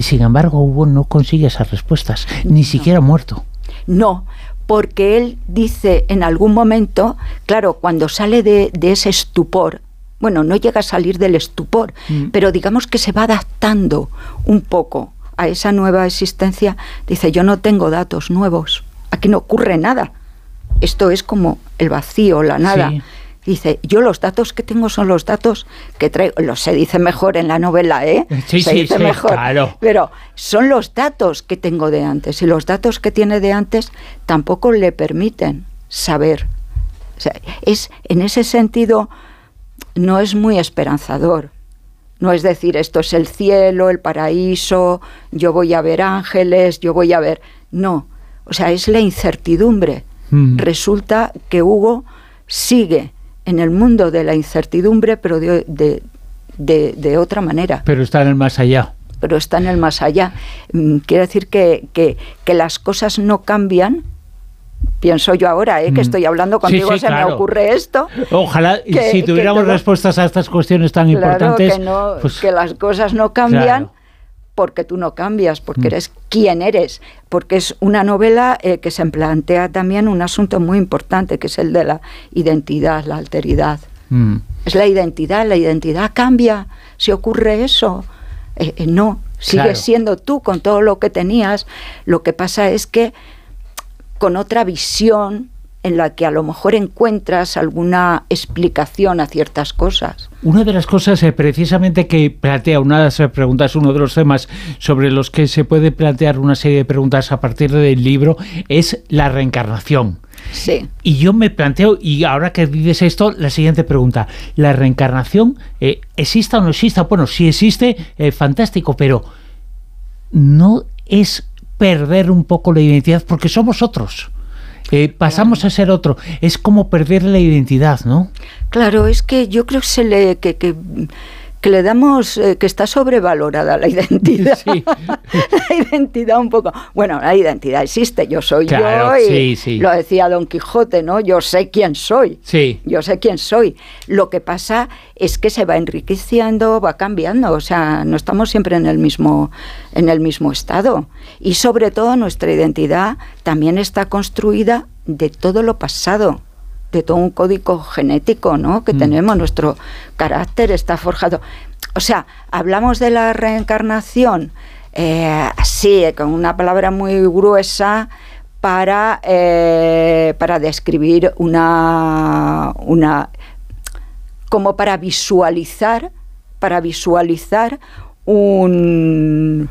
sin embargo, Hugo no consigue esas respuestas, ni siquiera muerto. No, porque él dice en algún momento, claro, cuando sale de ese estupor, bueno, no llega a salir del estupor, pero digamos que se va adaptando un poco a esa nueva existencia, dice, yo no tengo datos nuevos, aquí no ocurre nada, esto es como el vacío, la nada. Sí. Dice, yo los datos que tengo son los datos que traigo, se dice mejor en la novela, Sí, se dice mejor, claro. Pero son los datos que tengo de antes, y los datos que tiene de antes tampoco le permiten saber. O sea, en ese sentido no es muy esperanzador. No es decir, esto es el cielo, el paraíso, yo voy a ver ángeles, yo voy a ver... No, o sea, es la incertidumbre. Resulta que Hugo sigue en el mundo de la incertidumbre, pero de otra manera. Pero está en el más allá. Pero está en el más allá. Quiere decir que las cosas no cambian. Pienso yo ahora, que estoy hablando contigo, sí, claro. Me ocurre esto. Ojalá, si tuviéramos respuestas a estas cuestiones tan importantes... Que las cosas no cambian, claro. Porque tú no cambias, porque eres quien eres. Porque es una novela que se plantea también un asunto muy importante, que es el de la identidad, la alteridad. Es la identidad cambia si ocurre eso. No, sigues claro. Siendo tú con todo lo que tenías. Lo que pasa es que con otra visión en la que a lo mejor encuentras alguna explicación a ciertas cosas. Una de las cosas precisamente que plantea una de las preguntas, uno de los temas sobre los que se puede plantear una serie de preguntas a partir del libro, es la reencarnación. Sí. Y yo me planteo, y ahora que dices esto, la siguiente pregunta. ¿La reencarnación exista o no exista? Bueno, si existe, fantástico, pero ¿no es perder un poco la identidad? Porque somos otros. Pasamos a ser otro. Es como perder la identidad, ¿no? Claro, es que yo creo que le damos, que está sobrevalorada la identidad. Sí. La identidad un poco. Bueno, la identidad existe, yo soy claro, yo, y sí. Lo decía Don Quijote, ¿no? Yo sé quién soy. Sí. Yo sé quién soy. Lo que pasa es que se va enriqueciendo, va cambiando, o sea, no estamos siempre en el mismo estado. Y sobre todo nuestra identidad también está construida de todo lo pasado, de todo un código genético, ¿no? Que tenemos, nuestro carácter está forjado. O sea, hablamos de la reencarnación así, con una palabra muy gruesa para describir como para visualizar un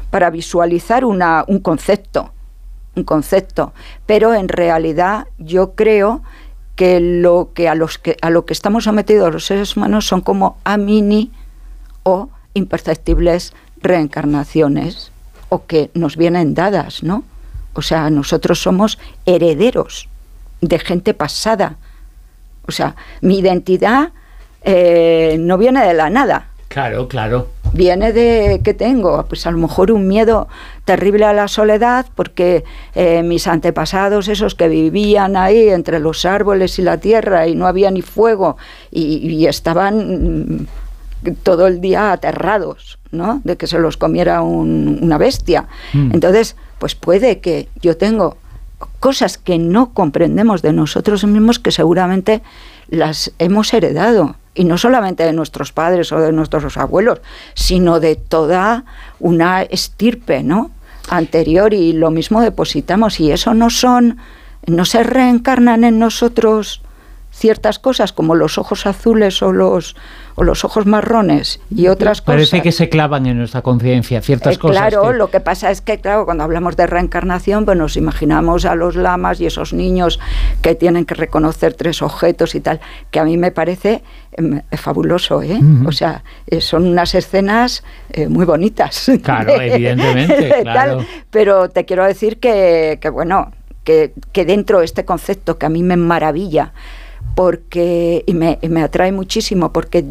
concepto, pero en realidad yo creo que a lo que estamos sometidos los seres humanos son como a mini o imperceptibles reencarnaciones, o que nos vienen dadas, ¿no? O sea, nosotros somos herederos de gente pasada. O sea, mi identidad no viene de la nada. Claro, claro. Viene de que tengo, pues a lo mejor un miedo terrible a la soledad, porque mis antepasados, esos que vivían ahí entre los árboles y la tierra y no había ni fuego y estaban todo el día aterrados, ¿no? De que se los comiera una bestia. Entonces, pues puede que yo tengo cosas que no comprendemos de nosotros mismos, que seguramente las hemos heredado, y no solamente de nuestros padres o de nuestros abuelos, sino de toda una estirpe, ¿no?, anterior, y lo mismo depositamos, y eso no se reencarnan en nosotros ciertas cosas como los ojos azules o los ojos marrones y otras cosas. Parece que se clavan en nuestra conciencia ciertas cosas. Claro, lo que pasa es que, claro, cuando hablamos de reencarnación, pues nos imaginamos a los lamas y esos niños que tienen que reconocer 3 objetos y tal, que a mí me parece fabuloso, ¿eh? O sea, son unas escenas muy bonitas. Claro, evidentemente, claro. Tal, pero te quiero decir que bueno, que dentro de este concepto que a mí me maravilla, porque y me atrae muchísimo, porque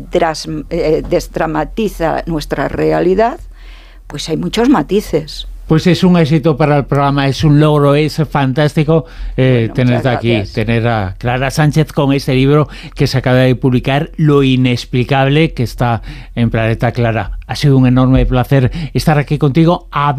desdramatiza nuestra realidad, pues hay muchos matices. Pues es un éxito para el programa, es un logro, es fantástico tenerte aquí, tener a Clara Sánchez con este libro que se acaba de publicar, Lo inexplicable, que está en Planeta Clara. Ha sido un enorme placer estar aquí contigo.